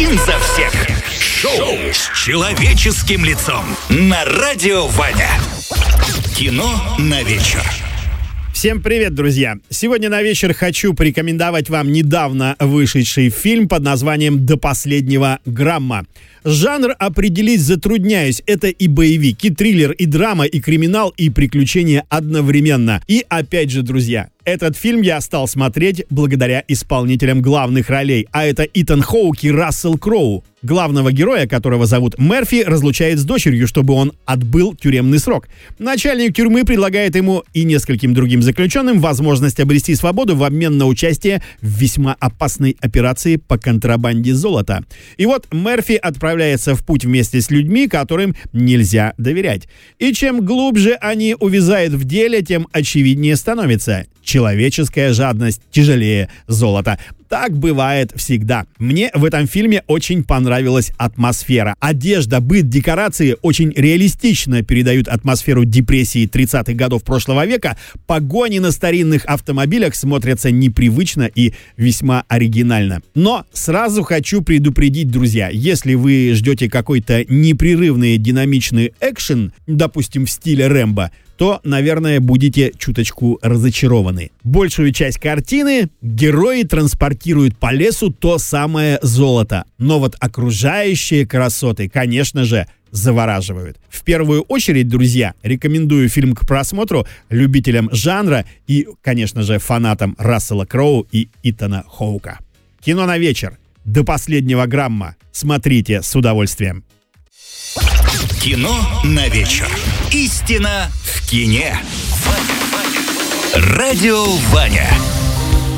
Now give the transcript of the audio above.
один за всех. Шоу с человеческим лицом на Радио Ваня. Кино на вечер. Всем привет, друзья! Сегодня на вечер хочу порекомендовать вам недавно вышедший фильм под названием «До последнего грамма». Жанр определить затрудняюсь. Это и боевик, и триллер, и драма, и криминал, и приключения одновременно. И опять же, друзья, этот фильм я стал смотреть благодаря исполнителям главных ролей, а это Итан Хоук и Рассел Кроу. Главного героя, которого зовут Мерфи, разлучает с дочерью, чтобы он отбыл тюремный срок. Начальник тюрьмы предлагает ему и нескольким другим заключенным возможность обрести свободу в обмен на участие в весьма опасной операции по контрабанде золота. И вот Мерфи отправляется в путь вместе с людьми, которым нельзя доверять. И чем глубже они увязают в деле, тем очевиднее становится: человеческая жадность тяжелее золота. Так бывает всегда. Мне в этом фильме очень понравилась атмосфера. Одежда, быт, декорации очень реалистично передают атмосферу депрессии 30-х годов прошлого века. Погони на старинных автомобилях смотрятся непривычно и весьма оригинально. Но сразу хочу предупредить, друзья, если вы ждете какой-то непрерывный динамичный экшен, допустим, в стиле Рэмбо, то, наверное, будете чуточку разочарованы. Большую часть картины герои транспортируют по лесу то самое золото. Но вот окружающие красоты, конечно же, завораживают. В первую очередь, друзья, рекомендую фильм к просмотру любителям жанра и, конечно же, фанатам Рассела Кроу и Итана Хоука. Кино на вечер. До последнего грамма. Смотрите с удовольствием. Кино на вечер. Истина в кине. Радио Ваня.